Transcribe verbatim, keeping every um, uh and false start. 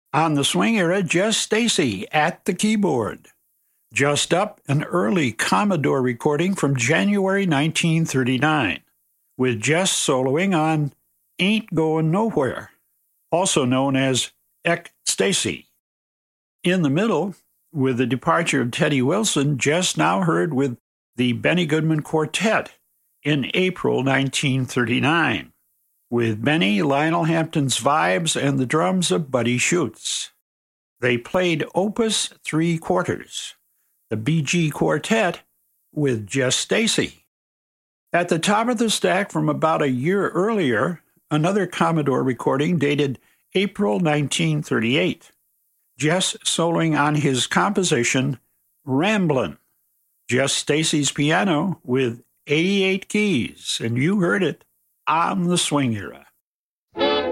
On the swing era, Jess Stacy at the keyboard. Just Up, an early Commodore recording from January nineteen thirty-nine, with Jess soloing on Ain't Goin' Nowhere, also known as Eck Stacy. In the middle, with the departure of Teddy Wilson, Jess now heard with the Benny Goodman Quartet in April nineteen thirty-nine, with Benny, Lionel Hampton's vibes, and the drums of Buddy Schutz. They played Opus Three Quarters, the B G Quartet, with Jess Stacy. At the top of the stack from about a year earlier, another Commodore recording dated April nineteen thirty-eight. Jess soloing on his composition, Ramblin'. Jess Stacy's piano with eighty-eight keys, and you heard it on the swing era.